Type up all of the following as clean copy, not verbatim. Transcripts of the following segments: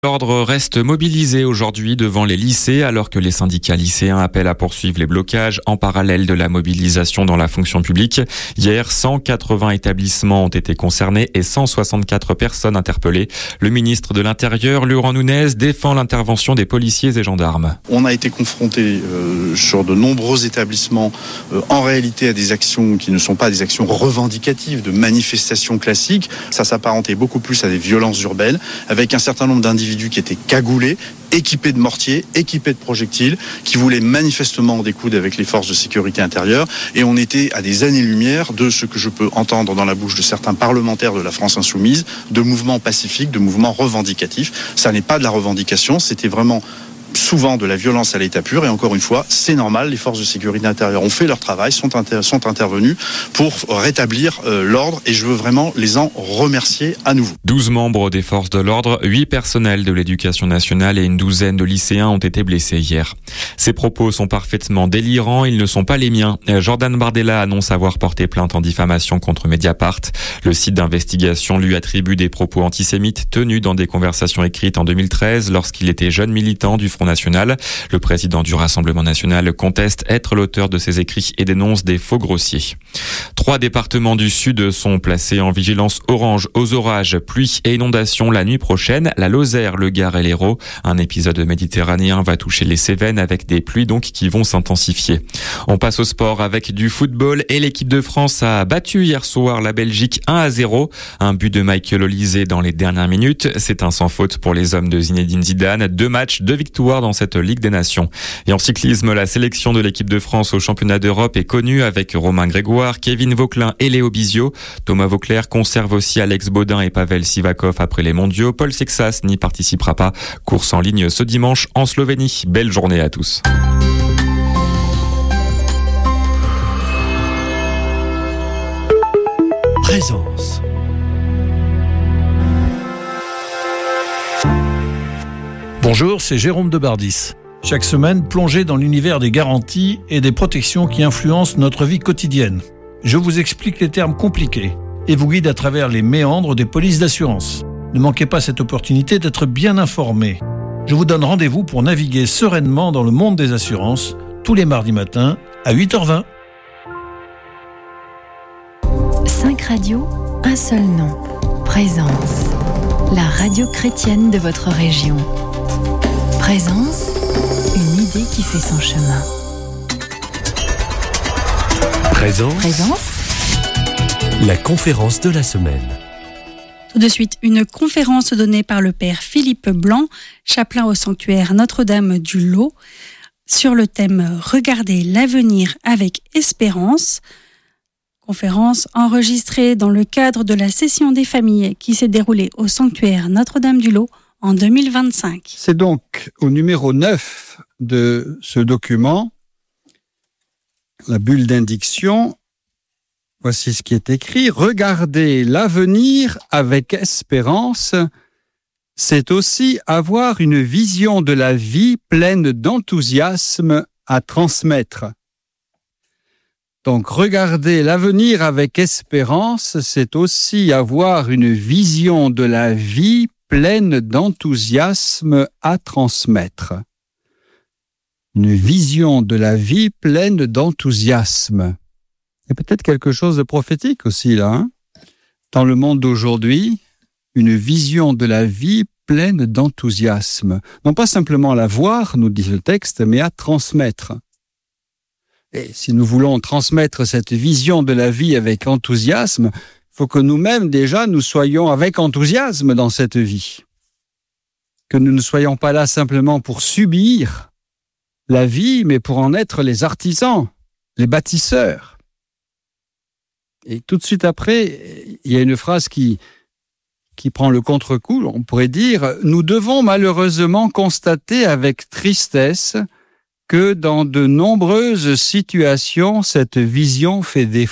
L'ordre reste mobilisé aujourd'hui devant les lycées alors que les syndicats lycéens appellent à poursuivre les blocages en parallèle de la mobilisation dans la fonction publique. Hier, 180 établissements ont été concernés et 164 personnes interpellées. Le ministre de l'Intérieur, Laurent Nunez, défend l'intervention des policiers et gendarmes. On a été confronté sur de nombreux établissements en réalité à des actions qui ne sont pas des actions revendicatives, de manifestations classiques. Ça s'apparentait beaucoup plus à des violences urbaines avec un certain nombre d'individus qui étaient cagoulés, équipés de mortiers, équipés de projectiles, qui voulaient manifestement en découdre avec les forces de sécurité intérieure. Et on était à des années-lumière de ce que je peux entendre dans la bouche de certains parlementaires de la France insoumise, de mouvements pacifiques, de mouvements revendicatifs. Ça n'est pas de la revendication, c'était vraiment souvent de la violence à l'état pur. Et encore une fois, c'est normal, les forces de sécurité intérieure ont fait leur travail, sont intervenus pour rétablir l'ordre, et je veux vraiment les en remercier à nouveau. 12 membres des forces de l'ordre, 8 personnels de l'éducation nationale et une douzaine de lycéens ont été blessés hier. Ces propos sont parfaitement délirants, ils ne sont pas les miens. Jordan Bardella annonce avoir porté plainte en diffamation contre Mediapart. Le site d'investigation lui attribue des propos antisémites tenus dans des conversations écrites en 2013 lorsqu'il était jeune militant du Front National. Le président du Rassemblement national conteste être l'auteur de ces écrits et dénonce des faux grossiers. 3 départements du Sud sont placés en vigilance orange aux orages, pluie et inondations la nuit prochaine. La Lozère, le Gard et l'Hérault. Un épisode méditerranéen va toucher les Cévennes avec des pluies donc qui vont s'intensifier. On passe au sport avec du football et l'équipe de France a battu hier soir la Belgique 1-0. Un but de Michael Olise dans les dernières minutes. C'est un sans faute pour les hommes de Zinedine Zidane. 2 matchs, 2 victoires dans cette Ligue des Nations. Et en cyclisme, la sélection de l'équipe de France au championnat d'Europe est connue avec Romain Grégoire, Kevin Vauquelin et Léo Bizio. Thomas Vauclair conserve aussi Alex Baudin et Pavel Sivakov après les mondiaux. Paul Sexas n'y participera pas. Course en ligne ce dimanche en Slovénie. Belle journée à tous. Présence. Bonjour, c'est Jérôme Debardis. Chaque semaine, plongez dans l'univers des garanties et des protections qui influencent notre vie quotidienne. Je vous explique les termes compliqués et vous guide à travers les méandres des polices d'assurance. Ne manquez pas cette opportunité d'être bien informé. Je vous donne rendez-vous pour naviguer sereinement dans le monde des assurances tous les mardis matins à 8h20. 5 radios, un seul nom. Présence. La radio chrétienne de votre région. Présence, une idée qui fait son chemin. Présence. La conférence de la semaine. Tout de suite, une conférence donnée par le père Philippe Blanc, chapelain au sanctuaire Notre-Dame du Lot, sur le thème « Regardez l'avenir avec espérance ». Conférence enregistrée dans le cadre de la session des familles qui s'est déroulée au sanctuaire Notre-Dame du Lot en 2025. C'est donc au numéro 9 de ce document, la bulle d'indiction. Voici ce qui est écrit. Regardez l'avenir avec espérance. C'est aussi avoir une vision de la vie pleine d'enthousiasme à transmettre. Donc, regarder l'avenir avec espérance, c'est aussi avoir une vision de la vie pleine d'enthousiasme à transmettre. Une vision de la vie pleine d'enthousiasme. Il y a peut-être quelque chose de prophétique aussi là, hein? Dans le monde d'aujourd'hui, une vision de la vie pleine d'enthousiasme. Non pas simplement à la voir, nous dit le texte, mais à transmettre. Et si nous voulons transmettre cette vision de la vie avec enthousiasme, il faut que nous-mêmes déjà nous soyons avec enthousiasme dans cette vie. Que nous ne soyons pas là simplement pour subir la vie, mais pour en être les artisans, les bâtisseurs. Et tout de suite après, il y a une phrase qui prend le contre-coup, on pourrait dire « Nous devons malheureusement constater avec tristesse que dans de nombreuses situations, cette vision fait défaut. »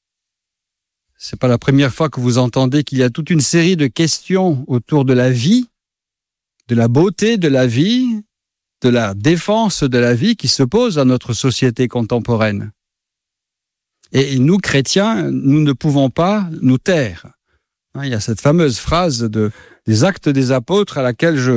C'est pas la première fois que vous entendez qu'il y a toute une série de questions autour de la vie, de la beauté de la vie, de la défense de la vie qui se posent à notre société contemporaine. Et nous, chrétiens, nous ne pouvons pas nous taire. Il y a cette fameuse phrase des Actes des Apôtres à laquelle